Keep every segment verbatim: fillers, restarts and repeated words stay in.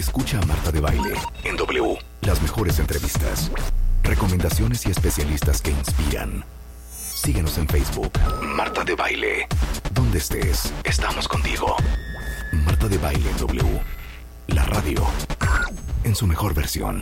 Escucha a Marta de Baile en W. Las mejores entrevistas, recomendaciones y especialistas que inspiran. Síguenos en Facebook, Marta de Baile. Donde estés, estamos contigo. Marta de Baile en W. La radio en su mejor versión.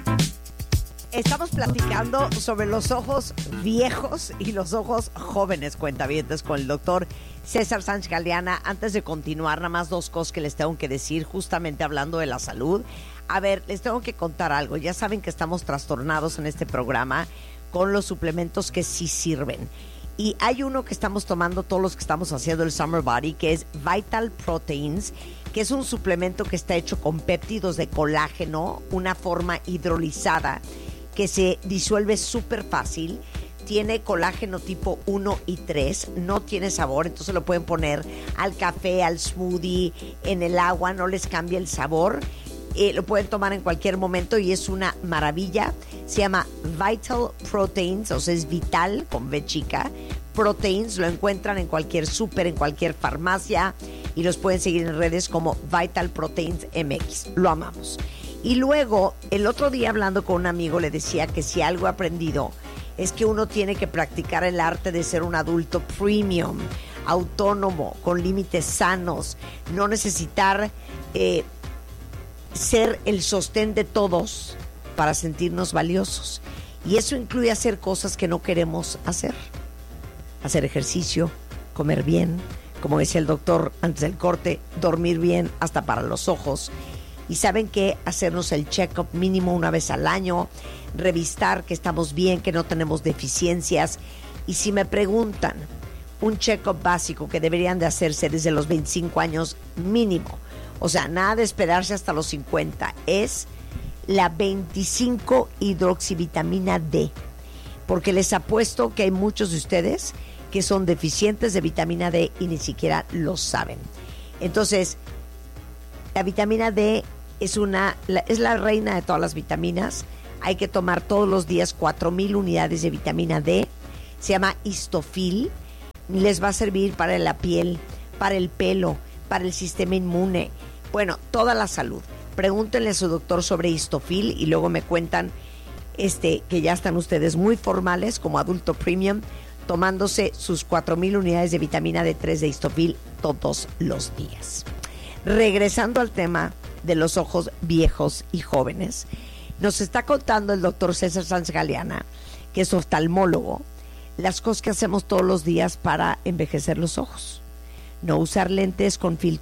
Estamos platicando sobre los ojos viejos y los ojos jóvenes, cuentavientes, con el doctor César Sánchez Galeana. Antes de continuar, nada más dos cosas que les tengo que decir, justamente hablando de la salud. A ver, les tengo que contar algo. Ya saben que estamos trastornados en este programa con los suplementos que sí sirven. Y hay uno que estamos tomando todos los que estamos haciendo el Summer Body, que es Vital Proteins, que es un suplemento que está hecho con péptidos de colágeno, una forma hidrolizada que se disuelve súper fácil. Tiene colágeno tipo uno y tres, no tiene sabor, entonces lo pueden poner al café, al smoothie, en el agua, no les cambia el sabor. Eh, lo pueden tomar en cualquier momento y es una maravilla. Se llama Vital Proteins, o sea, es Vital con V chica. Proteins, lo encuentran en cualquier súper, en cualquier farmacia, y los pueden seguir en redes como Vital Proteins M X. Lo amamos. Y luego, el otro día hablando con un amigo, le decía que si algo he aprendido es que uno tiene que practicar el arte de ser un adulto premium, autónomo, con límites sanos, no necesitar eh, ser el sostén de todos para sentirnos valiosos. Y eso incluye hacer cosas que no queremos hacer. Hacer ejercicio, comer bien, como decía el doctor antes del corte, dormir bien hasta para los ojos. Y saben que hacernos el check-up mínimo una vez al año, revisar que estamos bien, que no tenemos deficiencias. Y si me preguntan, un check-up básico que deberían de hacerse desde los veinticinco años mínimo, o sea, nada de esperarse hasta los cincuenta, es la veinticinco hidroxivitamina D. Porque les apuesto que hay muchos de ustedes que son deficientes de vitamina D y ni siquiera lo saben. Entonces, la vitamina D es, una, la, es la reina de todas las vitaminas. Hay que tomar todos los días cuatro mil unidades de vitamina D. Se llama Histofil. Les va a servir para la piel, para el pelo, para el sistema inmune. Bueno, toda la salud. Pregúntenle a su doctor sobre Histofil y luego me cuentan este, que ya están ustedes muy formales como adulto premium, tomándose sus cuatro mil unidades de vitamina D tres de Histofil todos los días. Regresando al tema de los ojos viejos y jóvenes, nos está contando el doctor César Sánchez Galeana, que es oftalmólogo, las cosas que hacemos todos los días para envejecer los ojos. No usar lentes con filtro